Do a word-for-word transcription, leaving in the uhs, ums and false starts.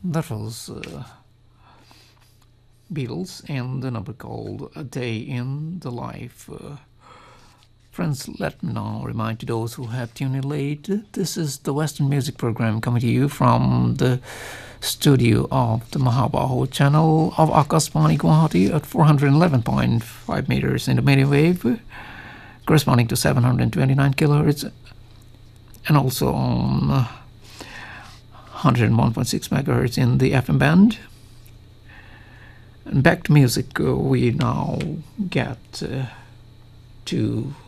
That was uh, Beatles and the number called A Day in the Life. Uh, friends, let me now remind to those who have tuned in late, this is the Western Music Program coming to you from the studio of the Mahabaho channel of Akashvani Guwahati at four hundred eleven point five meters in the medium wave, corresponding to seven hundred twenty-nine kilohertz, and also on uh, one hundred one point six megahertz in the F M band. And back to music, uh, we now get uh, to